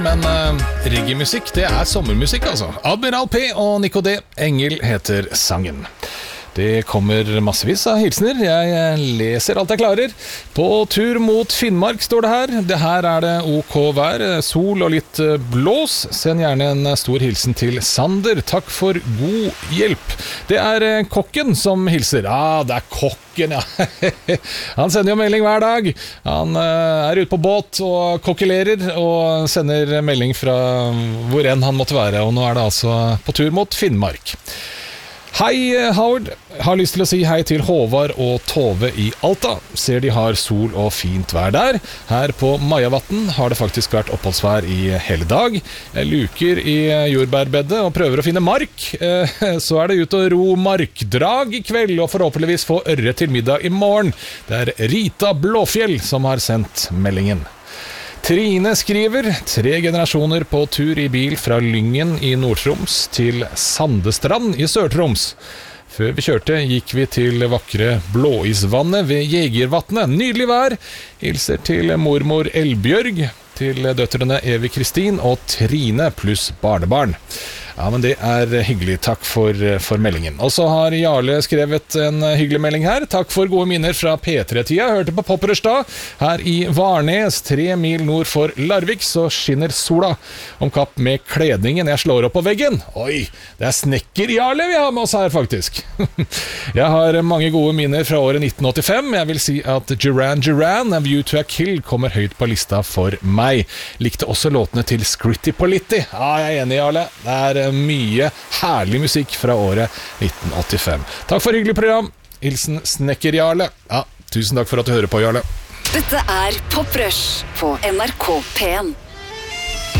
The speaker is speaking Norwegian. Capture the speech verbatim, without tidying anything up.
Men uh, reggae-musikk, det er sommermusikk altså. Admiral P og Nico D, Engel heter sangen. Det kommer massevis av hilsener. Jeg leser alt jeg klarer. På tur mot Finnmark står det her. Det her er det ok vær, sol og litt blås. Send gjerne en stor hilsen til Sander. Takk for god hjelp. Det er kokken som hilser. Ja, det er kokken, ja. Han sender jo melding hver dag. Han er ute på båt og kokkelerer og sender melding fra hvor enn han måtte være. Og nå er det altså på tur mot Finnmark. Hei Howard, har lyst til å si hei til Håvard og Tove i Alta. Ser de har sol og fint vær der. Her på Majavatn har det faktisk vært oppholdsvær i hele dag. Jeg luker i jordbærbedet og prøver å finne mark. Så er det ut og ro markdrag i kveld og forhåpentligvis få ørre til middag i morgen. Det er Rita Blåfjell som har sendt meldingen. Trine skriver, tre generasjoner på tur i bil fra Lyngen i Nord-Troms til Sandestrand i Sør-Troms. Før vi kjørte gikk vi til vakre Blåisvannet ved Jegervatnet. Nydelig vær. Hilser til mormor Elbjørg, til døtrene Evi Kristin og Trine pluss barnebarn. Ja, men det er hyggelig. Takk for, for meldingen. Og så har Jarle skrevet en hyggelig melding her. Takk for gode minner fra P tre-tida. Hørte på Popprørstad. Her i Varnes, tre mil nord for Larvik, så skinner sola om kapp med kledningen jeg slår opp på veggen. Oi, det er snekker Jarle vi har med oss her faktisk. Jeg har mange gode minner fra året nitten åttifem. Jeg vil si at Duran Duran, A View to a Kill, kommer høyt på lista for meg. Likte også låtene til Scritti Politti. Ja, jeg er enig, Jarle. Det er mye herlig musikk fra året nitten åttifem. Takk for hyggelig program. Hilsen Snekker Jarle. Ja, tusen takk for at du hører på, Jarle. Dette er Poprush på N R K P en.